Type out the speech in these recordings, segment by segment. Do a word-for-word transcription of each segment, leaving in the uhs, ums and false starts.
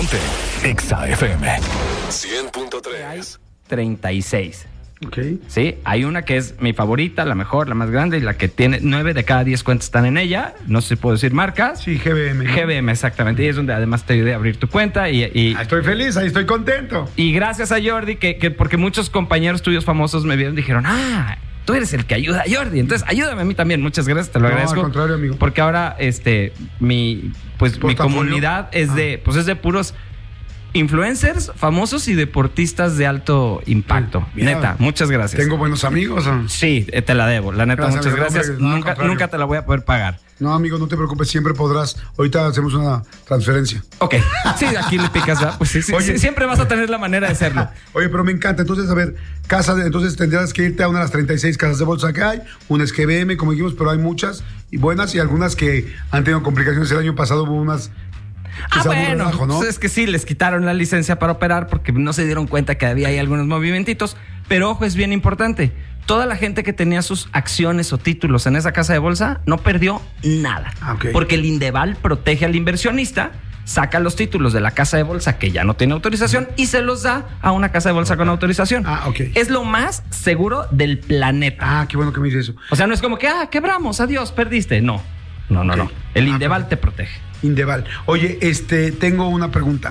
Ponte Exa F M cien punto tres. treinta y seis. Ok. Sí, hay una que es mi favorita, la mejor, la más grande y la que tiene nueve de cada diez cuentas están en ella. No sé si puedo decir marcas. Sí, G B M. G B M, exactamente. Y es donde además te ayudé a abrir tu cuenta y... y ahí estoy feliz, ahí estoy contento. Y gracias a Jordi, que, que porque muchos compañeros tuyos famosos me vieron y dijeron, ah, tú eres el que ayuda a Jordi. Entonces, ayúdame a mí también. Muchas gracias, te lo No, agradezco. al contrario, amigo. Porque ahora, este, mi, pues, mi ¿Portafolio? comunidad es Ah. de, pues es de puros influencers, famosos y deportistas de alto impacto. Mira, Neta, muchas gracias. Tengo buenos amigos. ¿O? Sí, eh, te la debo. La neta, Gracias, muchas amigo. gracias. No, al nunca, contrario. nunca te la voy a poder pagar. No, amigo, no te preocupes, siempre podrás. Ahorita hacemos una transferencia. Ok. Sí, aquí le picas, ¿verdad? Pues sí, sí, Oye. sí, siempre vas a tener la manera de hacerlo. Oye, pero me encanta. Entonces, a ver, casa de, entonces tendrás que irte a una de las treinta y seis casas de bolsa que hay. Una es G B M, como dijimos, pero hay muchas y buenas y algunas que han tenido complicaciones. El año pasado hubo unas... Ah, quizá un bueno, relajo, ¿no? pues es que sí, les quitaron la licencia para operar porque no se dieron cuenta que había ahí algunos movimentitos. Pero ojo, es bien importante. Toda la gente que tenía sus acciones o títulos en esa casa de bolsa no perdió nada. Ah, ok. Porque el Indeval protege al inversionista, saca los títulos de la casa de bolsa que ya no tiene autorización y se los da a una casa de bolsa con autorización. Ah, ok. Es lo más seguro del planeta. Ah, qué bueno que me dices eso. O sea, no es como que, ah, quebramos, adiós, perdiste. No, no, no, Ok. no. El Ah, Indeval te protege. Indeval. Oye, este, tengo una pregunta.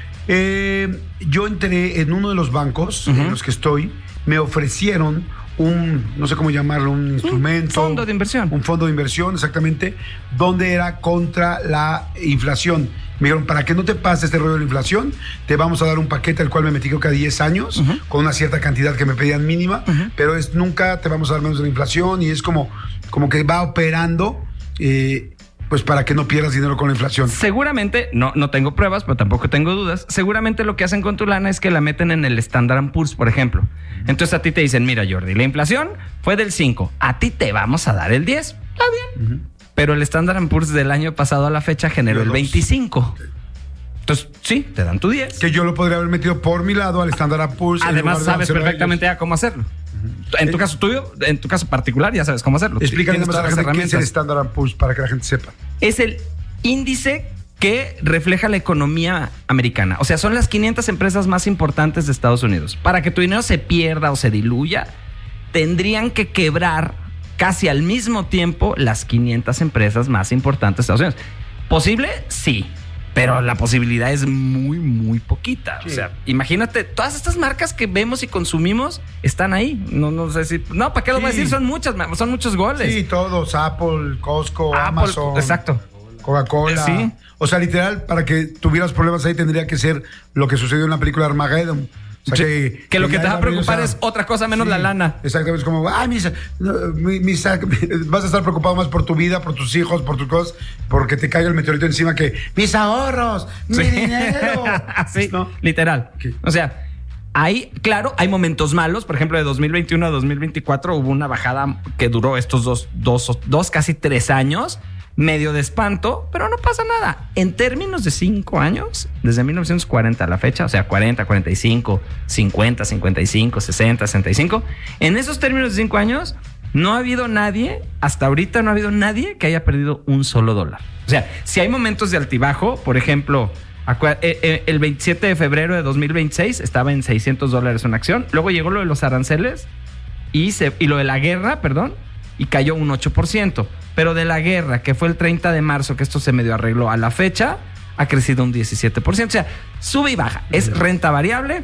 Eh, yo entré en uno de los bancos Ujú. en los que estoy, me ofrecieron un, no sé cómo llamarlo, un instrumento. fondo de inversión. Un fondo de inversión, exactamente, donde era contra la inflación. Me dijeron, para que no te pase este rollo de la inflación, te vamos a dar un paquete al cual me metí creo que a diez años, Ujú. con una cierta cantidad que me pedían mínima, Ujú. pero es nunca te vamos a dar menos de la inflación y es como, como que va operando, eh, pues para que no pierdas dinero con la inflación. Seguramente, no, no tengo pruebas, pero tampoco tengo dudas. Seguramente lo que hacen con tu lana es que la meten en el Standard and Poor's, por ejemplo. Entonces a ti te dicen, mira, Jordi, la inflación fue del cinco. A ti te vamos a dar el diez. Está bien. Ujú. Pero el Standard and Poor's del año pasado a la fecha generó Dio el dos. veinticinco. Entonces, sí, te dan tu diez. Que yo lo podría haber metido por mi lado al Standard Poor's. en Además, lugar de sabes hacerlo a perfectamente ya cómo hacerlo. En tu caso tuyo, en tu caso particular, ya sabes cómo hacerlo. ellos. Explícale Tienes más a la todas las gente qué es el herramientas. Standard Poor's para que la gente sepa. Es el índice que refleja la economía americana. O sea, son las quinientas empresas más importantes de Estados Unidos. Para que tu dinero se pierda o se diluya, tendrían que quebrar casi al mismo tiempo las quinientas empresas más importantes de Estados Unidos. ¿Posible? Sí. Pero la posibilidad es muy, muy poquita. Sí. O sea, imagínate, todas estas marcas que vemos y consumimos están ahí. No, no sé si... No, ¿para qué lo Sí. voy a decir? Son muchas, son muchos goles. Sí, todos, Apple, Costco, Apple, Amazon. exacto. Coca-Cola. Sí. O sea, literal, para que tuvieras problemas ahí tendría que ser lo que sucedió en la película Armageddon. O sea, Sí, que, que lo que ya te va a era- preocupar o sea, es otra cosa menos la lana. Exactamente, es como, ay, misa, no, mi- misa, vas a estar preocupado más por tu vida, por tus hijos, por tus cosas, porque te caiga el meteorito encima que mis ahorros, mi Sí. dinero. Sí, ¿No? literal. Ok. O sea, hay, claro, hay momentos malos. Por ejemplo, de dos mil veintiuno a dos mil veinticuatro hubo una bajada que duró estos dos, dos, dos casi tres años, medio de espanto, pero no pasa nada. En términos de cinco años, desde mil novecientos cuarenta a la fecha, o sea, cuarenta, cuarenta y cinco, cincuenta, cincuenta y cinco, sesenta, sesenta y cinco, en esos términos de cinco años, no ha habido nadie, hasta ahorita no ha habido nadie que haya perdido un solo dólar. O sea, si hay momentos de altibajo, por ejemplo, acu- eh, eh, el veintisiete de febrero de dos mil veintiséis estaba en seiscientos dólares una acción, luego llegó lo de los aranceles y, se, y lo de la guerra, perdón, y cayó un ocho por ciento. Pero de la guerra, que fue el treinta de marzo, que esto se medio arregló a la fecha, ha crecido un diecisiete por ciento. O sea, sube y baja. Es renta variable,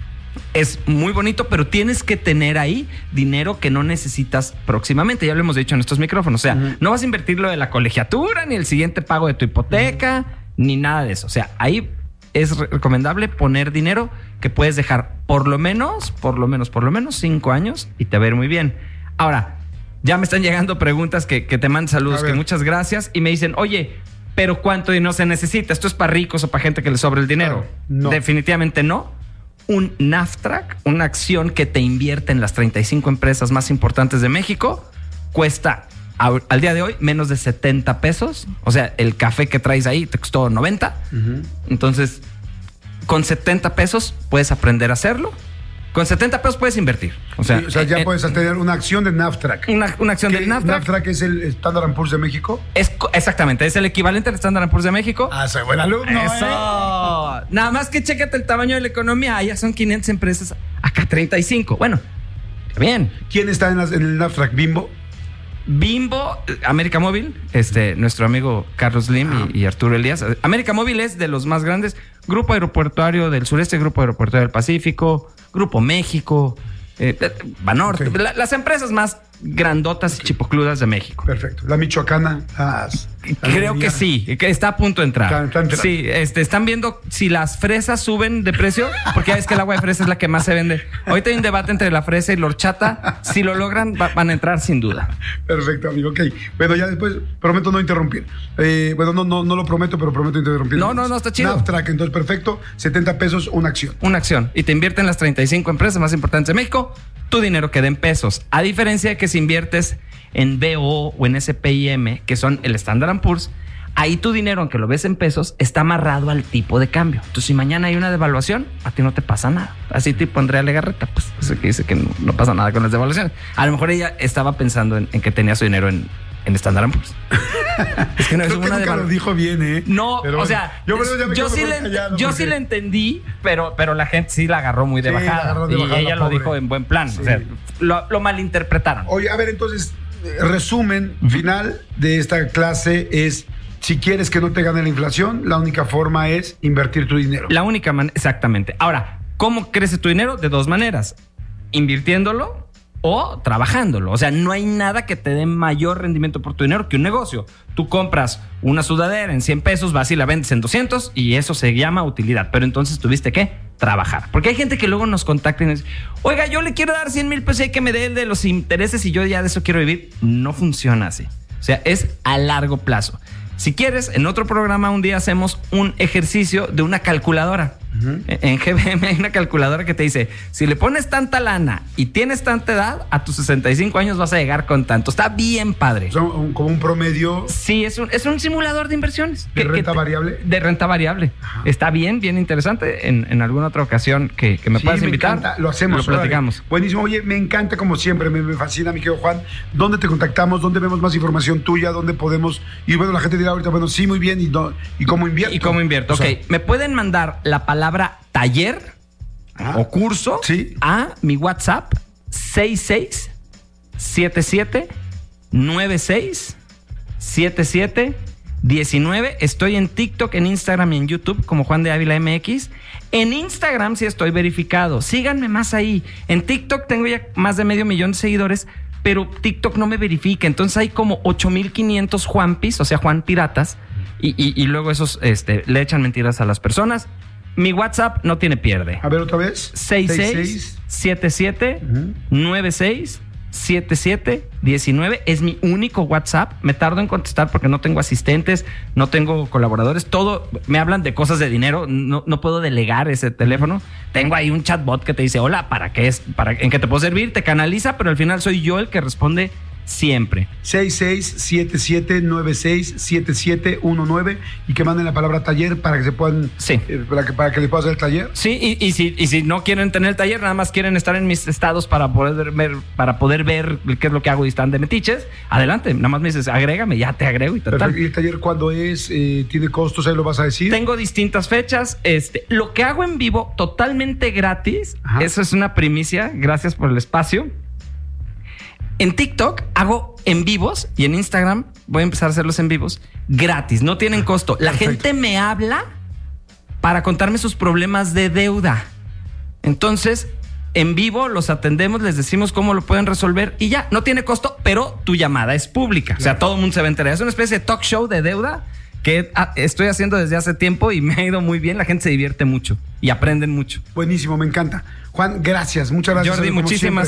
es muy bonito, pero tienes que tener ahí dinero que no necesitas próximamente. Ya lo hemos dicho en estos micrófonos. O sea, Uh-huh. no vas a invertir lo de la colegiatura, ni el siguiente pago de tu hipoteca, ni nada de eso. O sea, ahí es re- recomendable poner dinero que puedes dejar por lo menos, por lo menos, por lo menos cinco años y te va a ir muy bien. Ahora, ya me están llegando preguntas que, que te mandan saludos, A ver. que muchas gracias, y me dicen, oye, pero ¿cuánto dinero se necesita? ¿Esto es para ricos o para gente que le sobre el dinero? Claro, no. Definitivamente no. Un NAFTRAC, una acción que te invierte en las treinta y cinco empresas más importantes de México, cuesta a- al día de hoy menos de setenta pesos. O sea, el café que traes ahí te costó noventa. Ujú. Entonces, con setenta pesos puedes aprender a hacerlo. Con setenta pesos puedes invertir. O sea, Sí, o sea ya eh, puedes tener una acción de Naftrac. Una, una acción ¿Qué? del Nasdaq. Naftrac es el Standard and Poor's de México. Es, co- exactamente, es el equivalente al Standard and Poor's de México. Ah, soy buen alumno. Eso. ¿eh? Nada más que chécate el tamaño de la economía. Allá son quinientas empresas, acá treinta y cinco. Bueno, bien. ¿Quién está en, las- en el Naftrac? ¿Bimbo? Bimbo, América Móvil, este, nuestro amigo Carlos Lim Ah. y, y Arturo Elías. América Móvil es de los más grandes. Grupo Aeroportuario del Sureste, Grupo Aeroportuario del Pacífico, Grupo México, eh, eh, Banorte, Ok. la- las empresas más grandotas y chipocludas de México. Perfecto. La Michoacana. las- las Creo que medianas. sí, que está a punto de entrar. Está- está entrando. Sí, este, están viendo si las fresas suben de precio, porque ya ves que el agua de fresa es la que más se vende. Ahorita hay un debate entre la fresa y la horchata. Si lo logran, va- van a entrar sin duda. Perfecto, amigo. Ok. Bueno, ya después prometo no interrumpir. Eh, bueno, no, no, no lo prometo, pero prometo interrumpir. No, no, no, está chido. Naftrac, entonces perfecto. setenta pesos, una acción. Una acción y te invierten las treinta y cinco empresas más importantes de México, tu dinero queda en pesos. A diferencia de que si inviertes en B O o en S P I M, que son el Standard and Poor's, ahí tu dinero, aunque lo ves en pesos, está amarrado al tipo de cambio. Entonces, si mañana hay una devaluación, a ti no te pasa nada. Así tipo Andrea Legarreta, pues, ese que dice que no, no pasa nada con las devaluaciones. A lo mejor ella estaba pensando en, en que tenía su dinero en, en Standard and Poor's. Es que no es Creo que una nunca lo devaluación. dijo bien, ¿eh? No, Pero o bueno, sea, yo, yo, por eso ya me quedo sí, mejor le, callado, yo porque- sí le entendí, pero, pero la gente sí la agarró muy de Sí, la bajada. agarró de y bajada, ella la lo pobre. dijo en buen plan. Sí. O sea, lo, lo malinterpretaron. Oye, a ver, entonces, eh, resumen final de esta clase es: si quieres que no te gane la inflación, la única forma es invertir tu dinero. La única manera, exactamente. Ahora, ¿cómo crece tu dinero? De dos maneras. Invirtiéndolo o trabajándolo. O sea, no hay nada que te dé mayor rendimiento por tu dinero que un negocio. Tú compras una sudadera en cien pesos, vas y la vendes en doscientos y eso se llama utilidad. Pero entonces tuviste que trabajar. Porque hay gente que luego nos contacta y nos dice: oiga, yo le quiero dar cien mil pesos y hay que me dé el de los intereses y yo ya de eso quiero vivir. No funciona así. O sea, es a largo plazo. Si quieres, en otro programa un día hacemos un ejercicio de una calculadora. Uh-huh. En G B M hay una calculadora que te dice: si le pones tanta lana y tienes tanta edad, a tus sesenta y cinco años vas a llegar con tanto. Está bien padre. Son un- como un promedio Sí, es un, es un simulador de inversiones. de Que- renta que te- variable. De renta variable. Ajá. Está bien, bien interesante. En, en alguna otra ocasión que, que me Sí, puedas me invitar, encanta, lo hacemos. Lo platicamos. órale. Buenísimo. Oye, me encanta como siempre, me, me fascina, mi querido Juan. ¿Dónde te contactamos? ¿Dónde vemos más información tuya? ¿Dónde podemos? Y bueno, la gente dirá ahorita, bueno, sí, muy bien. ¿Y, no, y cómo invierto? ¿Y cómo invierto? O sea, ok, me pueden mandar la palabra taller ajá. o curso Sí. a mi WhatsApp seis seis siete siete nueve seis siete siete diecinueve. Estoy en TikTok, en Instagram y en YouTube como Juan de Ávila M X. En Instagram sí estoy verificado. Síganme más ahí. En TikTok tengo ya más de medio millón de seguidores, pero TikTok no me verifica. Entonces hay como ocho mil quinientos Juanpis, o sea, Juan Piratas. Y, y, y luego esos este, le echan mentiras a las personas. Mi WhatsApp no tiene pierde. A ver, otra vez. seis seis siete siete nueve seis siete siete diecinueve es mi único WhatsApp. Me tardo en contestar porque no tengo asistentes, no tengo colaboradores. Todo me hablan de cosas de dinero. No, no puedo delegar ese teléfono. Tengo ahí un chatbot que te dice: hola, ¿para qué es? ¿Para, ¿En qué te puedo servir? Te canaliza, pero al final soy yo el que responde siempre. seis seis siete siete nueve seis siete siete uno nueve y que manden la palabra taller para que se puedan. Sí. eh, para, que, para que le puedas hacer el taller. Sí, y, y, si, y si no quieren tener el taller, nada más quieren estar en mis estados para poder ver, para poder ver qué es lo que hago y están de metiches, adelante. Nada más me dices, agrégame, ya te agrego y tal. Perfecto. ¿Y el taller cuándo es? Eh, ¿Tiene costos? Ahí lo vas a decir. Tengo distintas fechas. Este, lo que hago en vivo totalmente gratis, Ajá. eso es una primicia. Gracias por el espacio. En TikTok hago en vivos y en Instagram voy a empezar a hacerlos en vivos gratis, no tienen costo. La Perfecto. gente me habla para contarme sus problemas de deuda. Entonces, en vivo los atendemos, les decimos cómo lo pueden resolver y ya, no tiene costo, pero tu llamada es pública. Claro. O sea, todo el mundo se va a enterar. Es una especie de talk show de deuda que estoy haciendo desde hace tiempo y me ha ido muy bien. La gente se divierte mucho y aprenden mucho. Buenísimo, me encanta. Juan, gracias, muchas gracias. Jordi, como muchísimas siempre.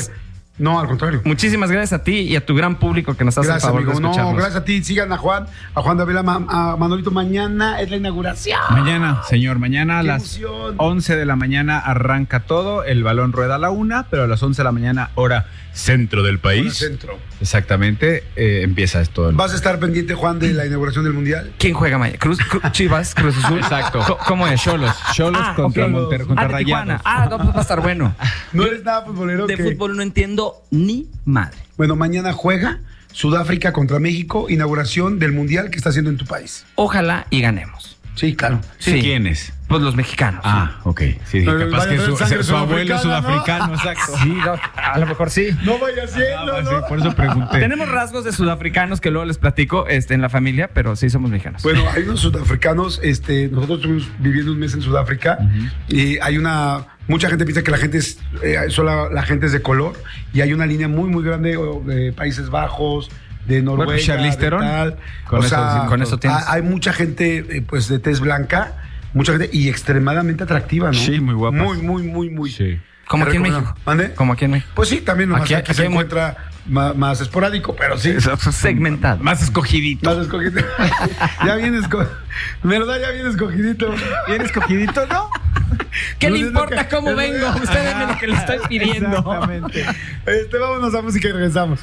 No, al contrario. Muchísimas gracias a ti y a tu gran público que nos hace Gracias, el favor amigo. de No, escucharnos. gracias a ti. Sigan a Juan, a Juan Davila, a Manolito. Mañana es la inauguración. Mañana, señor, mañana a ¡Qué las emoción! once de la mañana arranca todo. El balón rueda a la una, pero a las once de la mañana, hora centro del país. Hora centro. Exactamente, eh, empieza esto. ¿Vas a estar pendiente, Juan, de la inauguración del Mundial? ¿Quién juega mañana? Cruz, Cruz- Chivas, Cruz Azul. Exacto. Co- ¿Cómo es? Cholos, Cholos Ah, contra, ok. Monter- contra Ah, de Tijuana. Rayados. Ah, no, pues va a estar bueno. ¿No eres nada futbolero? De que- fútbol no entiendo ni madre. Bueno, mañana juega Sudáfrica contra México, inauguración del Mundial que está haciendo en tu país. Ojalá y ganemos. Sí, claro. Sí. ¿Quiénes? Pues los mexicanos. Ah, ok. Sí, Pero capaz vaya que a su, tener sangre su abuelo es sudafricana, sudafricano, exacto. Sí, no, a lo mejor sí. No vaya siendo, Ah, ¿no? sí, por eso pregunté. Tenemos rasgos de sudafricanos que luego les platico este, en la familia, pero sí somos mexicanos. Bueno, hay unos sudafricanos, este, nosotros estuvimos viviendo un mes en Sudáfrica y hay una, mucha gente piensa que la gente es, eh, solo la gente es de color y hay una línea muy, muy grande o, de Países Bajos, de Noruega, Charlize de Theron, tal. con O eso- sea, con eso tienes. ha- hay mucha gente, eh, pues, de tez blanca, mucha gente y extremadamente atractiva, ¿no? Sí, muy guapas. Muy, muy, muy, muy. Sí. Como Te aquí en recomendamos. México. ¿Mande? Como aquí en México. Pues sí, también nomás Aquí- aquí, aquí se hay mu- encuentra más, más esporádico, pero sí. Segmentado. Más escogidito. Más escogido. Ya viene escogido. ¿Verdad? Ya viene escogidito. ¿Bien escogidito, no? ¿Qué No le es lo importa que- cómo es- vengo? Usted deme lo que le estoy pidiendo. Exactamente. Este, vámonos a música y regresamos.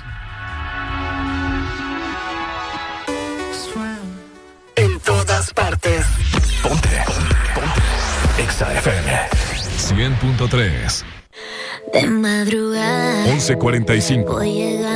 En todas partes. Ponte. Ponte. Exa F M. cien punto tres. De madrugada once cuarenta y cinco. voy llegando.